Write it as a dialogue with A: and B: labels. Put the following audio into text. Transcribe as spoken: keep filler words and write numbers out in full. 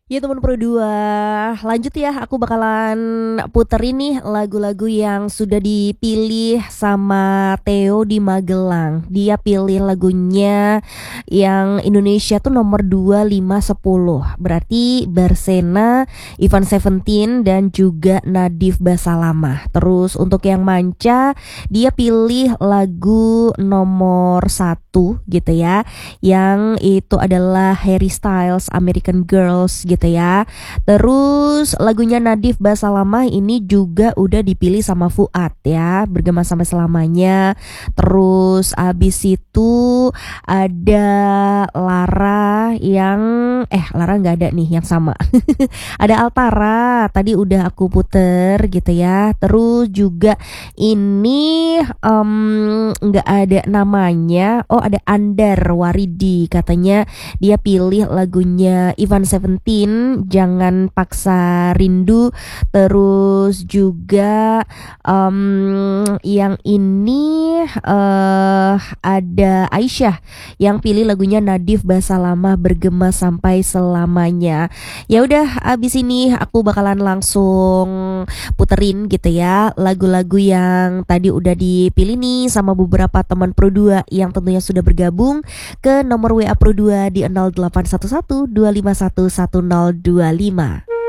A: Ya teman Pro dua, lanjut ya, aku bakalan puterin nih lagu-lagu yang sudah dipilih sama Theo di Magelang. Dia pilih lagunya yang Indonesia tuh nomor dua, lima, sepuluh. Berarti Barsena, Ivan Seventeen dan juga Nadif Basalamah. Terus untuk yang manca, dia pilih lagu nomor satu gitu ya, yang itu adalah Harry Styles, American Girls gitu ya. Terus lagunya Nadif Basalamah ini juga udah dipilih sama Fuad ya, Bergema Sampai Selamanya. Terus abis itu ada Lara yang eh Lara nggak ada nih yang sama. Ada Altara tadi udah aku puter gitu ya. Terus juga ini em, nggak ada namanya. Oh, ada Andar Waridi, katanya dia pilih lagunya Ivan Seventeen, Jangan Paksa Rindu. Terus juga um, yang ini uh, ada Aisyah yang pilih lagunya Nadif Basalamah, Bergema Sampai Selamanya. Ya udah, abis ini aku bakalan langsung puterin gitu ya lagu-lagu yang tadi udah dipilih nih sama beberapa teman Pro dua yang tentunya sudah bergabung ke nomor W A Pro dua di nol delapan satu satu dua lima satu satu nol dua lima.